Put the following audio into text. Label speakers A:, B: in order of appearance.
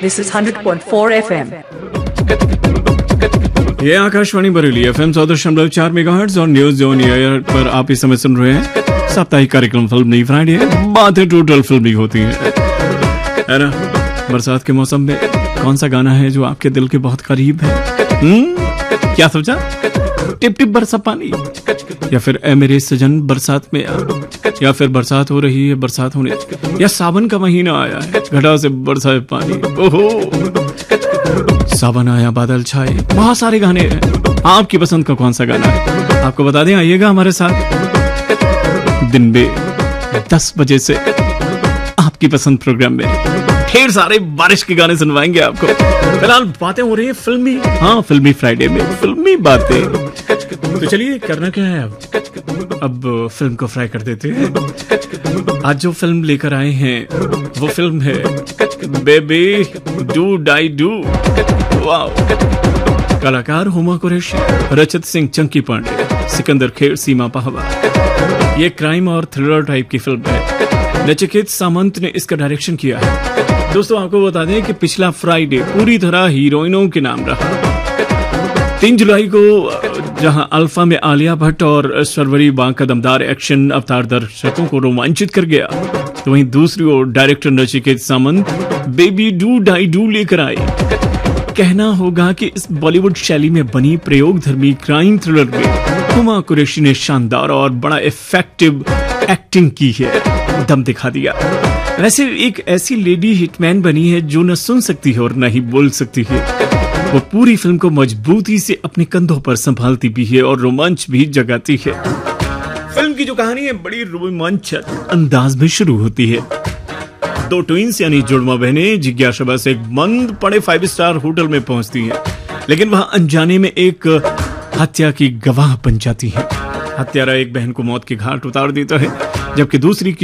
A: This is 100.4 FM.
B: ये Akashvani Bareilly FM 100.4 megahertz और news on air पर आप इस समय सुन रहे हैं साप्ताहिक कार्यक्रम फिल्म नहीं फ्राइडे। बातें टोटल फिल्मी होती है ना। बरसात के मौसम में कौन सा गाना है जो आपके दिल के बहुत करीब है? क्या सोचा? टिप टिप बरसा पानी, या फिर ए मेरे सजन बरसात में आ, या फिर बरसात हो रही है बरसात होने, या सावन का महीना आया है घटा से बरसा है पानी। ओहो सावन आया बादल छाए, बहुत सारे गाने हैं। आपकी पसंद का कौन सा गाना है आपको बता दें। आइएगा हमारे साथ दिन में 10 बजे से आपकी पसंद प्रोग्राम में ढेर सारे बारिश के गाने सुनवाएंगे आपको। फिलहाल बातें हो रही है फिल्मी, हाँ फिल्मी फ्राइडे में फिल्मी बातें। तो चलिए करना क्या है अब फिल्म को फ्राई कर देते हैं। आज जो फिल्म लेकर आए हैं वो फिल्म है बेबी डू डाई डू। वाह। कलाकार हुमा कुरैशी, रचित सिंह चंकी पांडे, सिकंदर खेर, सीमा पाहवा। ये क्राइम और थ्रिलर टाइप की फिल्म है। नचिकेत सामंत ने इसका डायरेक्शन किया है। दोस्तों आपको बता दें कि पिछला फ्राइडे पूरी तरह हीरोइनों के नाम रहा। 3 जुलाई को जहां अल्फा में आलिया भट्ट और सरवरी बाग का दमदार एक्शन अवतार दर्शकों को रोमांचित कर गया, तो वहीं दूसरी ओर director Nachiket Samant baby do die do लेकर आए। कहना होगा कि इस बॉलीवुड शैली में बनी प्रयोगधर्मी क्राइम थ्रिलर में हुमा कुरैशी ने शानदार और बड़ा इफेक्टिव एक्टिंग की है, दम दिखा दिया। वैसे एक ऐसी लेडी हिटमैन बनी है जो न सुन सकती है और न ही बोल सकती है। वो पूरी फिल्म को मजबूती से अपने कंधों पर संभालती भी है और रोमांच भी जगाती है। फिल्म की जो कहानी है बड़ी रोमांचक अंदाज में शुरू होती है। 2 ट्विंस यानी जुड़वा बहनें जिज्ञासा बस एक बंद पड़े 5 स्टार होटल में पहुंचती हैं, लेकिन वहां अनजाने में एक हत्या की गवाह बन जाती है। हत्यारा एक बहन को मौत के घाट उतार देता है, जबकि दूसरी